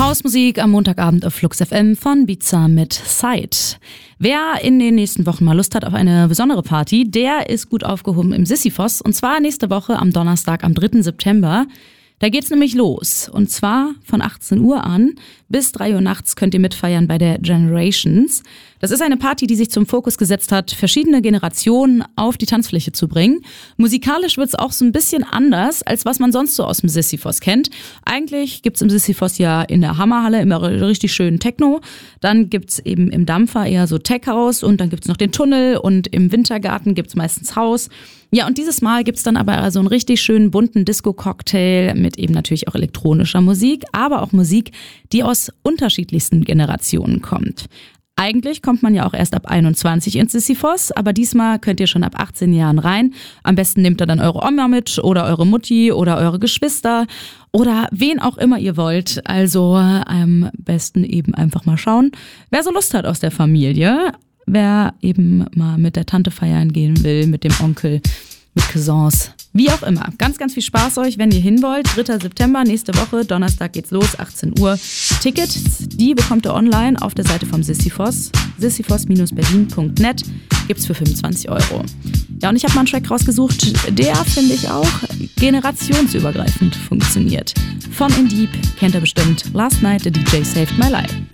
Hausmusik am Montagabend auf Flux FM von Ibiza mit Side. Wer in den nächsten Wochen mal Lust hat auf eine besondere Party, der ist gut aufgehoben im Sisyphos. Und zwar nächste Woche am Donnerstag, am 3. September. Da geht's nämlich los. Und zwar von 18 Uhr an bis 3 Uhr nachts könnt ihr mitfeiern bei der Generations. Das ist eine Party, die sich zum Fokus gesetzt hat, verschiedene Generationen auf die Tanzfläche zu bringen. Musikalisch wird's auch so ein bisschen anders, als was man sonst so aus dem Sisyphos kennt. Eigentlich gibt's im Sisyphos ja in der Hammerhalle immer richtig schönen Techno. Dann gibt's eben im Dampfer eher so Tech-House und dann gibt's noch den Tunnel und im Wintergarten gibt's meistens Haus. Ja, und dieses Mal gibt's dann aber so einen richtig schönen bunten Disco-Cocktail mit eben natürlich auch elektronischer Musik, aber auch Musik, die aus unterschiedlichsten Generationen kommt. Eigentlich kommt man ja auch erst ab 21 ins Sisyphos, aber diesmal könnt ihr schon ab 18 Jahren rein. Am besten nehmt ihr dann eure Oma mit oder eure Mutti oder eure Geschwister oder wen auch immer ihr wollt. Also am besten eben einfach mal schauen, wer so Lust hat aus der Familie. Wer eben mal mit der Tante feiern gehen will, mit dem Onkel, mit Cousins, wie auch immer. Ganz, ganz viel Spaß euch, wenn ihr hin wollt. 3. September, nächste Woche, Donnerstag geht's los, 18 Uhr. Tickets, die bekommt ihr online auf der Seite vom Sisyphos, sisyphos-berlin.net, gibt's für 25 €. Ja, und ich habe mal einen Track rausgesucht, der, finde ich, auch generationsübergreifend funktioniert. Von In Deep kennt ihr bestimmt, Last Night the DJ Saved My Life.